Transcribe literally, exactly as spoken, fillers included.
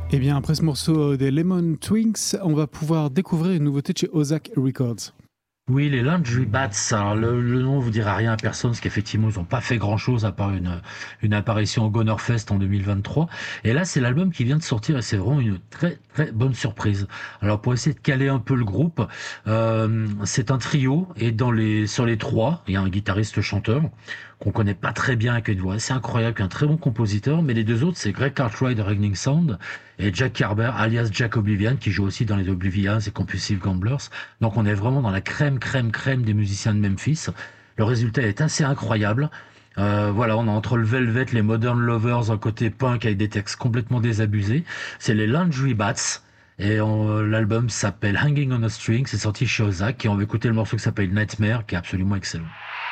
Et bien, après ce morceau des Lemon Twinks, on va pouvoir découvrir une nouveauté de chez Ozak Records. Oui, les Laundry Bats, alors le, le nom vous dira rien à personne, parce qu'effectivement, ils n'ont pas fait grand-chose à part une, une apparition au Gonerfest en deux mille vingt-trois. Et là, c'est l'album qui vient de sortir et c'est vraiment une très très bonne surprise. Alors pour essayer de caler un peu le groupe, euh, c'est un trio et dans les sur les trois, il y a un guitariste-chanteur qu'on connaît pas très bien avec une voix assez incroyable, qui est un très bon compositeur, mais les deux autres, c'est Greg Cartwright de Regning Sound et Jack Carber, alias Jack Oblivion, qui joue aussi dans les Oblivions et Compulsive Gamblers. Donc on est vraiment dans la crème, crème, crème des musiciens de Memphis. Le résultat est assez incroyable. Euh, voilà, on a entre le Velvet, les Modern Lovers, un côté punk avec des textes complètement désabusés. C'est les Laundry Bats. Et on- l'album s'appelle Hanging on a String, c'est sorti chez Ozak, et on va écouter le morceau qui s'appelle Nightmare, qui est absolument excellent.